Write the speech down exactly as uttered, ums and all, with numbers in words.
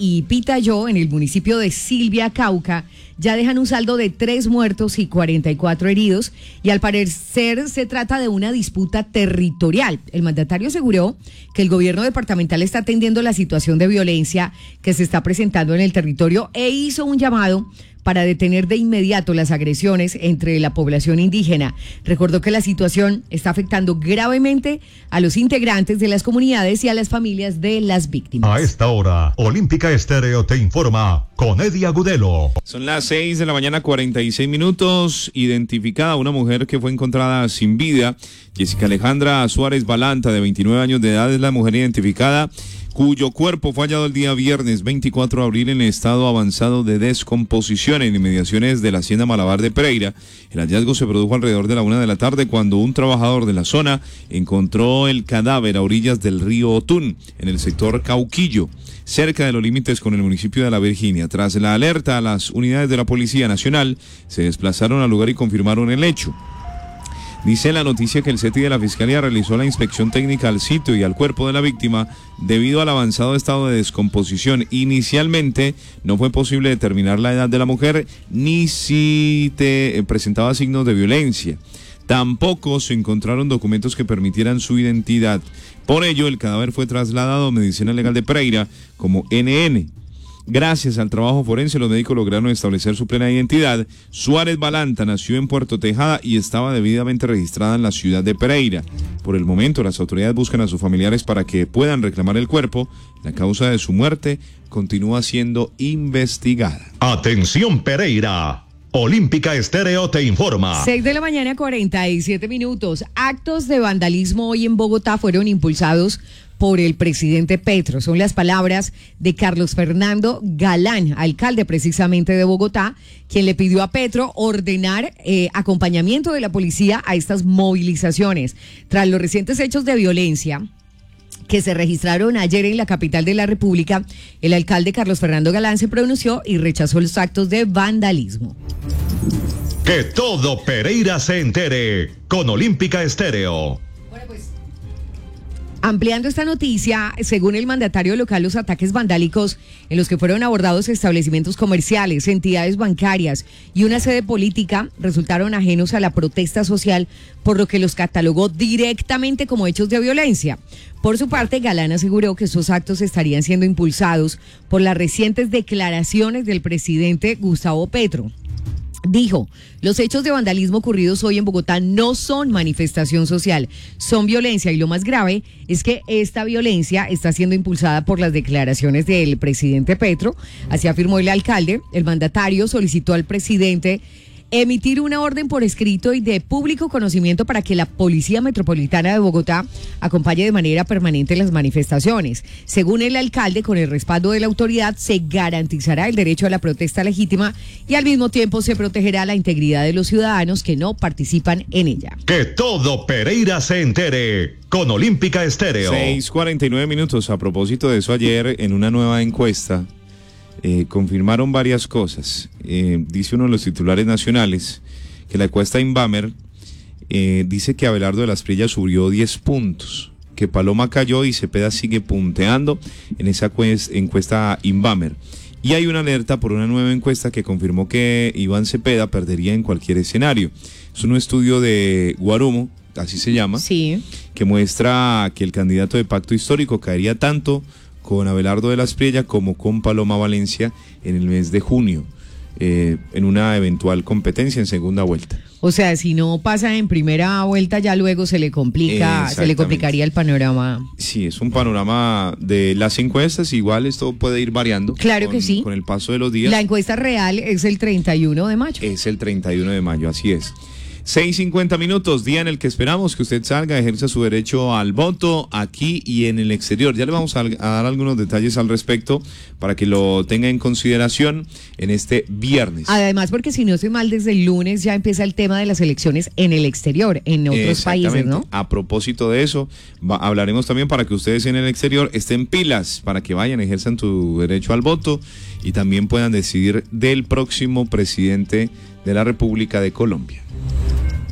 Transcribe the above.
y Pitayó, en el municipio de Silvia, Cauca, ya dejan un saldo de tres muertos y cuarenta y cuatro heridos, y al parecer se trata de una disputa territorial. El mandatario aseguró que el gobierno departamental está atendiendo la situación de violencia que se está presentando en el territorio e hizo un llamado para detener de inmediato las agresiones entre la población indígena. Recordó que la situación está afectando gravemente a los integrantes de las comunidades y a las familias de las víctimas. A esta hora, Olímpica Estéreo te informa con Eddie Agudelo. Son las seis de la mañana, cuarenta y seis minutos. Identificada una mujer que fue encontrada sin vida. Jessica Alejandra Suárez Balanta, de veintinueve años de edad, es la mujer identificada, cuyo cuerpo fue hallado el día viernes veinticuatro de abril en estado avanzado de descomposición en inmediaciones de la hacienda Malabar de Pereira. El hallazgo se produjo alrededor de la una de la tarde, cuando un trabajador de la zona encontró el cadáver a orillas del río Otún, en el sector Cauquillo, cerca de los límites con el municipio de La Virginia. Tras la alerta, las unidades de la Policía Nacional se desplazaron al lugar y confirmaron el hecho. Dice la noticia que el C E T I de la Fiscalía realizó la inspección técnica al sitio y al cuerpo de la víctima debido al avanzado estado de descomposición. Inicialmente no fue posible determinar la edad de la mujer ni si te presentaba signos de violencia. Tampoco se encontraron documentos que permitieran su identidad. Por ello, el cadáver fue trasladado a Medicina Legal de Pereira como N N. Gracias al trabajo forense, los médicos lograron establecer su plena identidad. Suárez Balanta nació en Puerto Tejada y estaba debidamente registrada en la ciudad de Pereira. Por el momento, las autoridades buscan a sus familiares para que puedan reclamar el cuerpo. La causa de su muerte continúa siendo investigada. Atención, Pereira. Olímpica Estéreo te informa. seis de la mañana, cuarenta y siete minutos. Actos de vandalismo hoy en Bogotá fueron impulsados por el presidente Petro. Son las palabras de Carlos Fernando Galán, alcalde precisamente de Bogotá, quien le pidió a Petro ordenar eh, acompañamiento de la policía a estas movilizaciones. Tras los recientes hechos de violencia que se registraron ayer en la capital de la República, el alcalde Carlos Fernando Galán se pronunció y rechazó los actos de vandalismo. Que todo Pereira se entere con Olímpica Estéreo. Bueno, pues, ampliando esta noticia, según el mandatario local, los ataques vandálicos en los que fueron abordados establecimientos comerciales, entidades bancarias y una sede política resultaron ajenos a la protesta social, por lo que los catalogó directamente como hechos de violencia. Por su parte, Galán aseguró que estos actos estarían siendo impulsados por las recientes declaraciones del presidente Gustavo Petro. Dijo, los hechos de vandalismo ocurridos hoy en Bogotá no son manifestación social, son violencia, y lo más grave es que esta violencia está siendo impulsada por las declaraciones del presidente Petro. Así afirmó el alcalde. El mandatario solicitó al presidente emitir una orden por escrito y de público conocimiento para que la Policía Metropolitana de Bogotá acompañe de manera permanente las manifestaciones. Según el alcalde, con el respaldo de la autoridad se garantizará el derecho a la protesta legítima y al mismo tiempo se protegerá la integridad de los ciudadanos que no participan en ella. Que todo Pereira se entere con Olímpica Estéreo. seis cuarenta y nueve minutos. A propósito de eso, ayer en una nueva encuesta Eh, confirmaron varias cosas. Eh, dice uno de los titulares nacionales que la encuesta Inbamer eh, dice que Abelardo de la Espriella subió diez puntos, que Paloma cayó y Cepeda sigue punteando en esa encuesta Inbamer. Y hay una alerta por una nueva encuesta que confirmó que Iván Cepeda perdería en cualquier escenario. Es un estudio de Guarumo, así se llama, sí, que muestra que el candidato de Pacto Histórico caería tanto con Abelardo de la Espriella como con Paloma Valencia en el mes de junio, eh, en una eventual competencia en segunda vuelta. O sea, si no pasa en primera vuelta, ya luego se le complica, se le complicaría el panorama. Sí, es un panorama de las encuestas, igual esto puede ir variando. Claro con, que sí. Con el paso de los días. La encuesta real es el treinta y uno de mayo. Es el treinta y uno de mayo, así es. seis cincuenta minutos, día en el que esperamos que usted salga, ejerza su derecho al voto aquí y en el exterior. Ya le vamos a, a dar algunos detalles al respecto para que lo tenga en consideración en este viernes. Además, porque si no estoy mal, desde el lunes ya empieza el tema de las elecciones en el exterior, en otros países, ¿no? A propósito de eso, va, hablaremos también para que ustedes en el exterior estén pilas, para que vayan, ejerzan su derecho al voto y también puedan decidir del próximo presidente de la República de Colombia.